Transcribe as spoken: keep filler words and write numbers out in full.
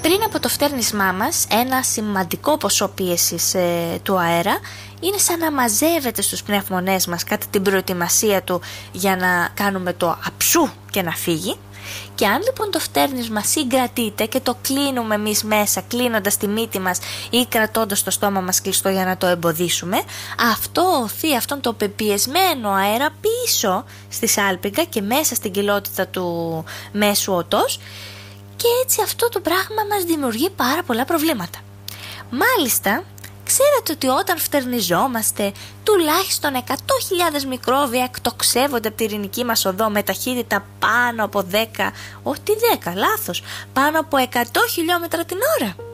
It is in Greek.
Πριν από το φτέρνισμά μας, ένα σημαντικό ποσό πίεσης ε, του αέρα είναι σαν να μαζεύεται στους πνεύμονές μας κατά την προετοιμασία του για να κάνουμε το αψού και να φύγει. Και αν λοιπόν το φτέρνισμα συγκρατείται και το κλείνουμε εμείς μέσα, κλείνοντας τη μύτη μας ή κρατώντας το στόμα μας κλειστό για να το εμποδίσουμε, αυτό οθεί αυτόν το πεπιεσμένο αέρα πίσω στη σάλπιγγα και μέσα στην κοιλότητα του μέσου οτός, και έτσι αυτό το πράγμα μας δημιουργεί πάρα πολλά προβλήματα. Μάλιστα, ξέρετε ότι όταν φτερνιζόμαστε, τουλάχιστον εκατό χιλιάδες μικρόβια εκτοξεύονται από τη ειρηνική μας οδό με ταχύτητα πάνω από δέκα, όχι δέκα, λάθος, πάνω από εκατό χιλιόμετρα την ώρα.